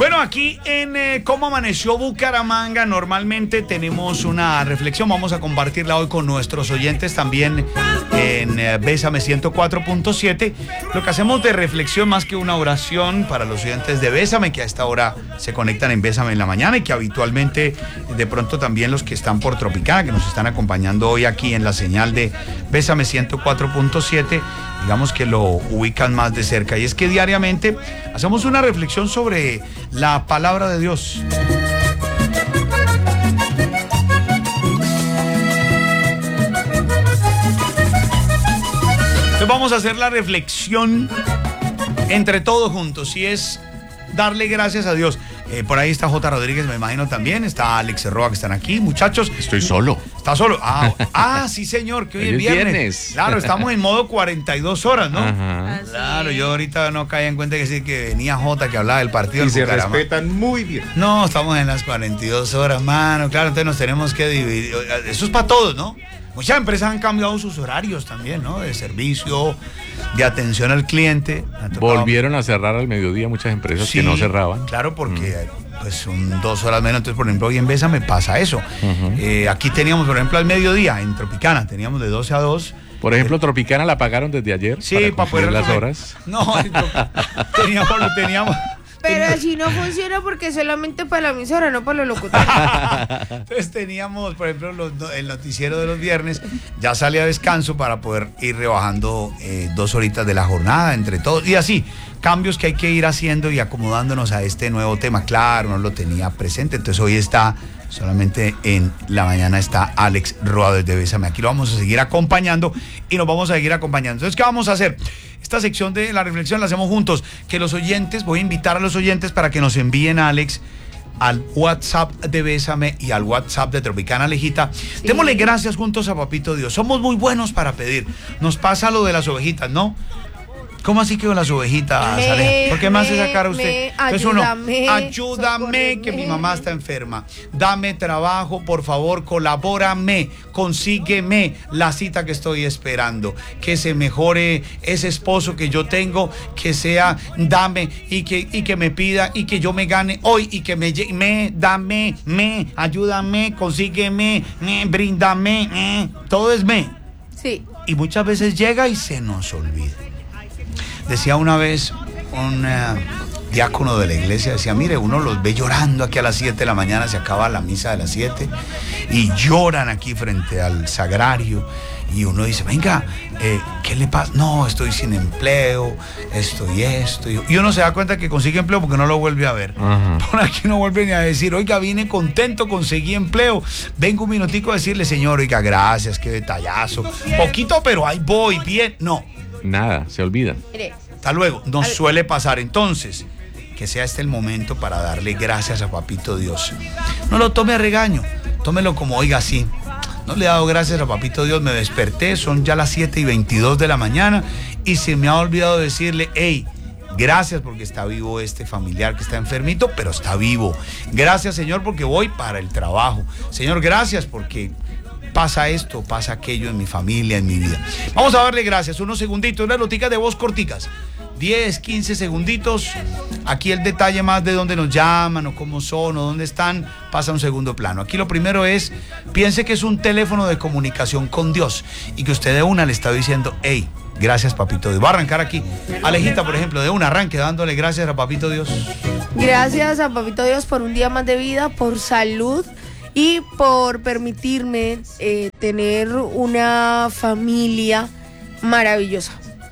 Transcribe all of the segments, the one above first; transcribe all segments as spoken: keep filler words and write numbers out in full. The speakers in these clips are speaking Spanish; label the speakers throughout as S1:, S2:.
S1: Bueno, aquí en eh, Cómo Amaneció Bucaramanga normalmente tenemos una reflexión, vamos a compartirla hoy con nuestros oyentes también en eh, Bésame ciento cuatro punto siete. Lo que hacemos de reflexión más que una oración para los oyentes de Bésame, que a esta hora se conectan en Bésame en la mañana y que habitualmente de pronto también los que están por Tropicana, que nos están acompañando hoy aquí en la señal de Bésame ciento cuatro punto siete, digamos que lo ubican más de cerca. Y es que diariamente hacemos una reflexión sobre la palabra de Dios. Entonces vamos a hacer la reflexión entre todos juntos y es darle gracias a Dios. Eh, por ahí está J. Rodríguez, me imagino también. Está Alex Roa, que están aquí. Muchachos.
S2: Estoy solo.
S1: ¿Está solo? Ah, ah sí, señor, que hoy es viernes. viernes. Claro, estamos en modo cuarenta y dos horas, ¿no? Ajá. Claro, yo ahorita no caía en cuenta que sí, que venía J, que hablaba del partido.
S2: Y se respetan muy bien.
S1: No, estamos en las cuarenta y dos horas, mano. Claro, entonces nos tenemos que dividir. Eso es para todos, ¿no? Muchas empresas han cambiado sus horarios también, ¿no? De servicio, de atención al cliente.
S2: Volvieron a cerrar al mediodía muchas empresas sí, que no cerraban.
S1: Claro, porque mm. pues son dos horas menos. Entonces, por ejemplo, hoy en Bésame pasa eso. Uh-huh. Eh, aquí teníamos, por ejemplo, al mediodía, en Tropicana, teníamos de doce a dos.
S2: Por ejemplo, Tropicana la pagaron desde ayer.
S1: Sí,
S2: para,
S1: para poder
S2: las horas.
S1: No, teníamos, lo teníamos.
S3: Pero así no funciona porque solamente para la emisora, no para los locutores.
S1: Entonces teníamos, por ejemplo, los, el noticiero de los viernes, ya sale a descanso para poder ir rebajando eh, dos horitas de la jornada entre todos. Y así, cambios que hay que ir haciendo y acomodándonos a este nuevo tema. Claro, no lo tenía presente, entonces hoy está, solamente en la mañana está Alex Roa desde Bésame. Aquí lo vamos a seguir acompañando y nos vamos a seguir acompañando. Entonces, ¿qué vamos a hacer? Esta sección de la reflexión la hacemos juntos. Que los oyentes, voy a invitar a los oyentes para que nos envíen a Alex al WhatsApp de Bésame y al WhatsApp de Tropicana Alejita. Sí. Démosle gracias juntos a Papito Dios. Somos muy buenos para pedir. Nos pasa lo de las ovejitas, ¿no? ¿Cómo así que con las ovejitas,
S3: me,
S1: Ale? ¿Por qué me hace esa cara usted?
S3: Me, ayúdame,
S1: uno, ayúdame, que mi mamá está enferma. Dame trabajo, por favor, colabórame, consígueme la cita que estoy esperando. Que se mejore ese esposo que yo tengo, que sea, dame, y que, y que me pida, y que yo me gane hoy, y que me, me dame, me, ayúdame, consígueme, me, bríndame, me. Todo es me.
S3: Sí.
S1: Y muchas veces llega y se nos olvida. Decía una vez un uh, diácono de la iglesia, decía, mire, uno los ve llorando aquí a las siete de la mañana, se acaba la misa de las siete, y lloran aquí frente al sagrario, y uno dice, venga, eh, ¿qué le pasa? No, estoy sin empleo, esto y esto, y uno se da cuenta que consigue empleo porque no lo vuelve a ver. Uh-huh. Por aquí no vuelve ni a decir, oiga, vine contento, conseguí empleo, vengo un minutico a decirle, señor, oiga, gracias, qué detallazo, poquito, pero ahí voy, bien, no.
S2: Nada, se olvida.
S1: Hasta luego, nos suele pasar. Entonces, que sea este el momento para darle gracias a Papito Dios. No lo tome a regaño, tómelo como, oiga, sí. No le he dado gracias a Papito Dios, me desperté, son ya las siete y veintidós de la mañana y se me ha olvidado decirle, hey, gracias porque está vivo este familiar que está enfermito, pero está vivo. Gracias, Señor, porque voy para el trabajo. Señor, gracias porque pasa esto, pasa aquello en mi familia, en mi vida. Vamos a darle gracias, unos segunditos, unas noticas de voz corticas. diez, quince segunditos. Aquí el detalle más de dónde nos llaman o cómo son o dónde están pasa a un segundo plano. Aquí lo primero es, piense que es un teléfono de comunicación con Dios y que usted de una le está diciendo, hey, gracias Papito Dios. Va a arrancar aquí. Alejita, por ejemplo, de un arranque dándole gracias a Papito Dios.
S3: Gracias a Papito Dios por un día más de vida, por salud y por permitirme eh, tener una familia maravillosa.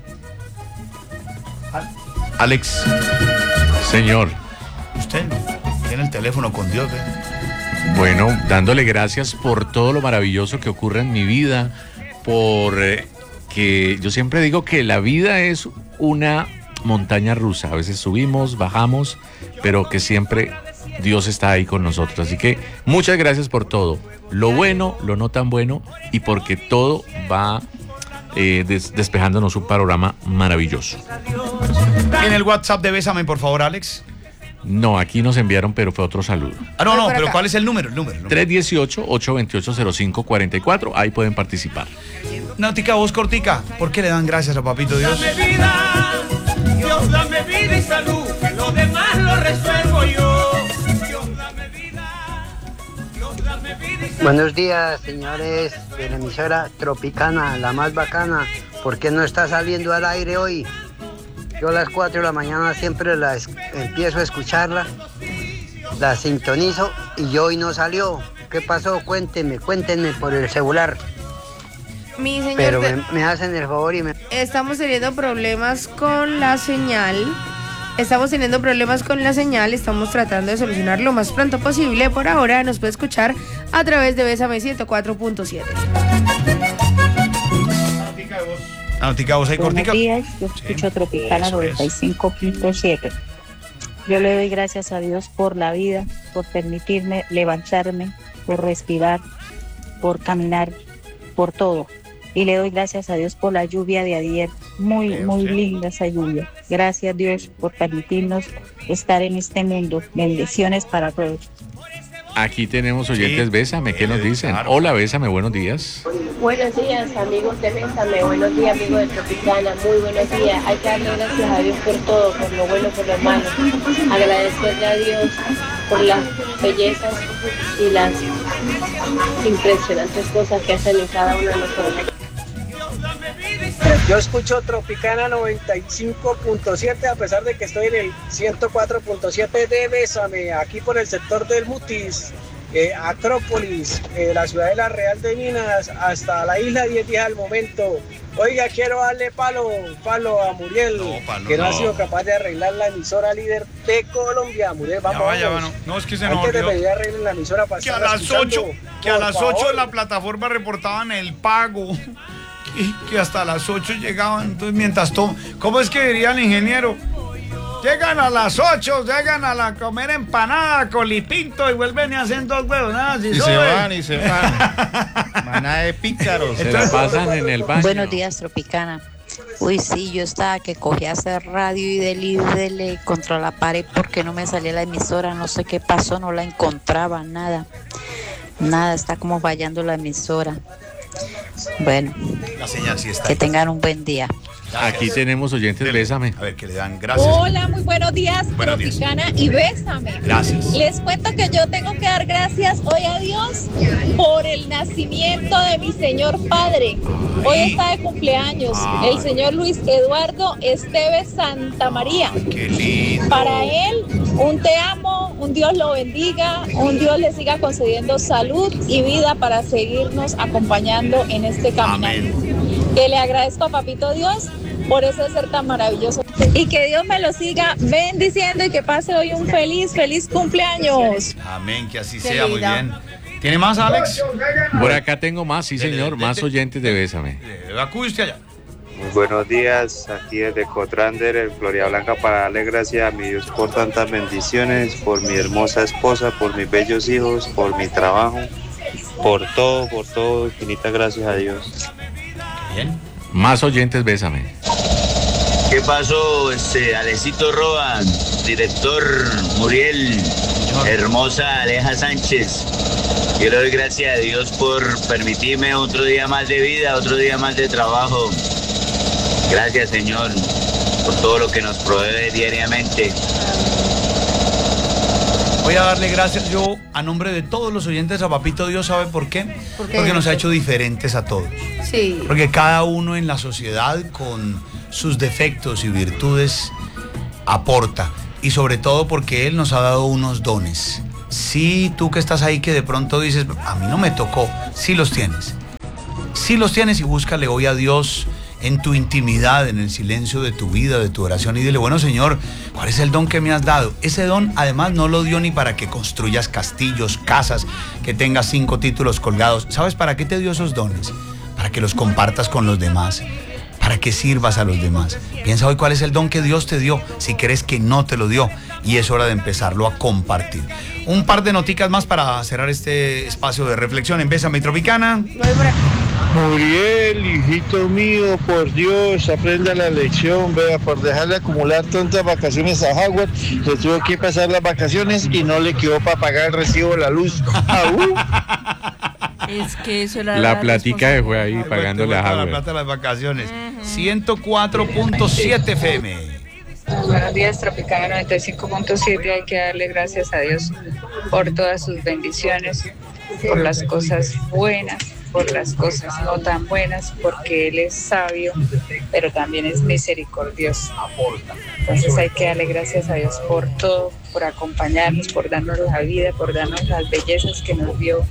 S1: Alex.
S2: Señor.
S1: Usted tiene el teléfono con Dios, ¿eh?
S2: Bueno, dándole gracias por todo lo maravilloso que ocurre en mi vida, por eh, que yo siempre digo que la vida es una montaña rusa. A veces subimos, bajamos, pero que siempre Dios está ahí con nosotros. Así que muchas gracias por todo. Lo bueno, lo no tan bueno, y porque todo va eh, des- despejándonos un panorama maravilloso.
S1: En el WhatsApp de Bésame, por favor, Alex.
S2: No, aquí nos enviaron, pero fue otro saludo.
S1: Ah, no, no, pero ¿cuál es el número? El número, el número.
S2: tres uno ocho, ocho dos ocho, cero cinco cuatro cuatro. Ahí pueden participar.
S1: Náutica, voz cortica. ¿Por qué le dan gracias a Papito Dios?
S4: Dame vida, Dios, dame vida y salud, que lo demás lo resuelvo yo. Buenos días, señores de la emisora Tropicana, la más bacana. ¿Por qué no está saliendo al aire hoy? Yo a las cuatro de la mañana siempre la es- empiezo a escucharla, la sintonizo y yo hoy no salió. ¿Qué pasó? Cuéntenme, cuéntenme por el celular.
S3: Mi señor,
S4: Pero
S3: te-
S4: me, me hacen el favor y me...
S3: estamos teniendo problemas con la señal. Estamos teniendo problemas con la señal. Estamos tratando de solucionar lo más pronto posible. Por ahora nos puede escuchar a través de Bésame ciento cuatro punto siete.
S1: La notica de voz ahí cortica.
S5: Buenos días, yo escucho
S1: Sí.
S5: Tropicana
S1: Eso es.
S5: noventa y cinco punto siete. Yo le doy gracias a Dios por la vida, por permitirme levantarme, por respirar, por caminar, por todo. Y le doy gracias a Dios por la lluvia de ayer. Muy,
S1: Ok,
S5: muy
S1: ok.
S5: linda esa lluvia. Gracias Dios por permitirnos estar en este mundo. Bendiciones para todos.
S2: Aquí tenemos oyentes,
S1: Sí.
S2: Bésame, ¿qué nos
S1: Eh,
S2: dicen?
S1: claro.
S2: Hola, Bésame, buenos días.
S6: Buenos días, amigos de Bésame. Buenos días, amigos de Tropicana. Muy buenos días. Hay que darle gracias a Dios por todo, por lo bueno, por lo malo. Agradecerle a Dios por las bellezas y las impresionantes cosas que hacen en cada uno de nosotros.
S7: Yo escucho Tropicana noventa y cinco punto siete a pesar de que estoy en el ciento cuatro punto siete de Bésame, aquí por el sector del Mutis, eh, Acrópolis, eh, la ciudad de la Real de Minas, hasta la isla diez días al momento. Oiga, quiero darle palo, palo a Muriel,
S1: No, palo
S7: que no,
S1: no.
S7: ha sido capaz de arreglar la emisora líder de Colombia. Muriel,
S1: Ya
S7: vamos,
S1: va, ya va,
S7: vamos.
S1: no. No, es que se nos
S7: Antes de
S1: olvidó
S7: pedir arreglen la emisora para
S1: que a
S7: estarla
S1: las ocho,
S7: escuchando,
S1: que a
S7: por
S1: las
S7: favor.
S1: ocho la plataforma reportaban el pago. Que, que hasta las ocho llegaban. Entonces, mientras todo, ¿cómo es que diría el ingeniero? Llegan a las ocho, llegan a la comer empanada, colipinto y vuelven y hacen dos huevos. Nada, si
S8: Y se
S1: sube.
S8: van, y se van. Maná de pícaros.
S2: Se la pasan en el baño.
S5: Buenos días, Tropicana. Uy, sí, yo estaba que cogí a hacer radio y dele y dele contra la pared porque no me salía la emisora, no sé qué pasó, no la encontraba, nada. Nada, está como fallando la emisora. Bueno,
S1: La señal sí está
S5: que
S1: ahí.
S5: tengan un buen día.
S1: Gracias.
S2: Aquí tenemos oyentes,
S1: Dele.
S2: Bésame.
S1: A ver, que le dan gracias.
S9: Hola, muy buenos días,
S1: Buenos días.
S9: Tropicana y Bésame.
S1: Gracias.
S9: Les cuento que yo tengo que dar gracias hoy a Dios por el nacimiento de mi señor padre. Hoy está de cumpleaños
S1: Ay.
S9: el señor Luis Eduardo Esteves Santa María.
S1: Qué lindo.
S9: Para él, un te amo, un Dios lo bendiga, un Dios le siga concediendo salud y vida para seguirnos acompañando en este camino.
S1: Amén.
S9: Que le agradezco a Papito Dios por ese ser tan maravilloso. Y que Dios me lo siga bendiciendo y que pase hoy un feliz, feliz cumpleaños.
S1: Amén, que así
S3: Qué
S1: sea, muy
S3: linda.
S1: bien. ¿Tiene más, Alex?
S2: Por acá tengo más, sí,
S1: Dele,
S2: señor,
S1: dele,
S2: más
S1: dele.
S2: oyentes de Bésame.
S1: Eh, Acude usted allá.
S10: Muy buenos días, aquí desde Cotrander, en Florida Blanca, para darle gracias a mi Dios por tantas bendiciones, por mi hermosa esposa, por mis bellos hijos, por mi trabajo, por todo, por todo, infinitas gracias a Dios.
S1: Bien.
S2: Más oyentes, Bésame.
S11: ¿Qué pasó, este, Alecito Roa, director Muriel, hermosa Aleja Sánchez? Yo le doy gracias a Dios por permitirme otro día más de vida, otro día más de trabajo. Gracias, Señor, por todo lo que nos provee diariamente.
S1: Voy a darle gracias yo a nombre de todos los oyentes a Papito Dios. ¿Sabe por qué?
S3: ¿Por qué?
S1: Porque nos ha hecho diferentes a todos.
S3: Sí.
S1: Porque cada uno en la sociedad con sus defectos y virtudes aporta. Y sobre todo porque Él nos ha dado unos dones. Sí, tú que estás ahí que de pronto dices, a mí no me tocó, sí los tienes. Sí los tienes y búscale hoy a Dios en tu intimidad, en el silencio de tu vida, de tu oración y dile, bueno Señor, ¿cuál es el don que me has dado? Ese don además no lo dio ni para que construyas castillos, casas, que tengas cinco títulos colgados. ¿Sabes para qué te dio esos dones? Para que los compartas con los demás, para que sirvas a los demás. Piensa hoy cuál es el don que Dios te dio, si crees que no te lo dio, y es hora de empezarlo a compartir. Un par de noticas más para cerrar este espacio de reflexión en Bésame Tropicana.
S8: Muriel, hijito mío, por Dios, aprenda la lección, vea, por dejarle acumular tantas vacaciones a Howard, le tuvo que pasar las vacaciones y no le quedó para pagar el recibo de la luz. ¡Aú!
S3: Es que eso era
S2: La platica de fue ahí
S1: Ay,
S2: pagándole a
S1: la
S2: Howard.
S1: plata de las vacaciones. ciento cuatro punto siete F M.
S12: Buenos días, Tropicana noventa y cinco punto siete. Hay que darle gracias a Dios por todas sus bendiciones por las cosas buenas, por las cosas no tan buenas, porque Él es sabio, pero también es misericordioso. Entonces hay que darle gracias a Dios por todo, por acompañarnos, por darnos la vida, por darnos las bellezas que nos dio.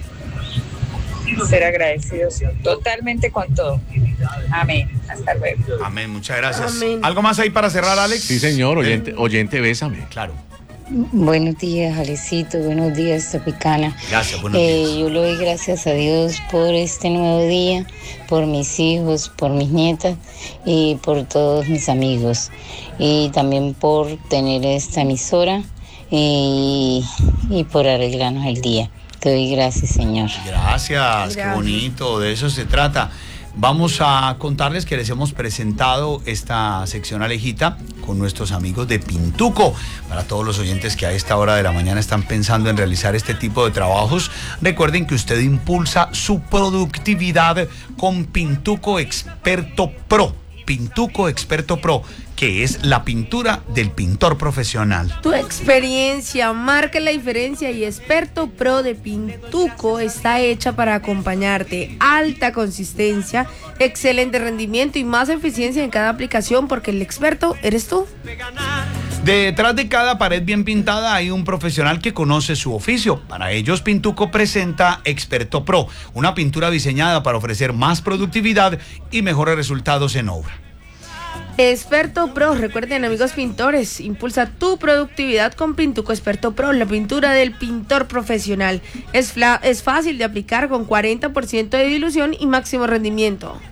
S12: Ser agradecidos totalmente con todo. Amén. Hasta luego.
S1: Amén, muchas gracias.
S3: Amén.
S1: ¿Algo más ahí para cerrar, Alex?
S2: Sí, señor, oyente, oyente, bésame.
S1: Claro.
S13: Buenos días, Alecito. Buenos días, Tropicana.
S1: Gracias, buenos
S13: Eh,
S1: días.
S13: yo le doy gracias a Dios por este nuevo día, por mis hijos, por mis nietas y por todos mis amigos. Y también por tener esta emisora y, y por arreglarnos el día. Te doy gracias, Señor.
S1: Gracias,
S3: Gracias.
S1: qué bonito, de eso se trata. Vamos a contarles que les hemos presentado esta sección Alejita con nuestros amigos de Pintuco. Para todos los oyentes que a esta hora de la mañana están pensando en realizar este tipo de trabajos, recuerden que usted impulsa su productividad con Pintuco Experto Pro. Pintuco Experto Pro, que es la pintura del pintor profesional.
S3: Tu experiencia marca la diferencia y Experto Pro de Pintuco está hecha para acompañarte. Alta consistencia, excelente rendimiento y más eficiencia en cada aplicación, porque el experto eres tú.
S1: Detrás de cada pared bien pintada hay un profesional que conoce su oficio. Para ellos, Pintuco presenta Experto Pro, una pintura diseñada para ofrecer más productividad y mejores resultados en obra.
S3: Experto Pro, recuerden, amigos pintores, impulsa tu productividad con Pintuco Experto Pro, la pintura del pintor profesional. Es, fla- es fácil de aplicar con cuarenta por ciento de dilución y máximo rendimiento.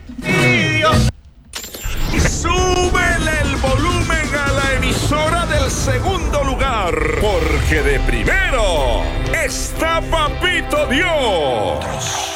S14: Súbele el volumen a la emisora del segundo lugar, porque de primero está Papito Dios.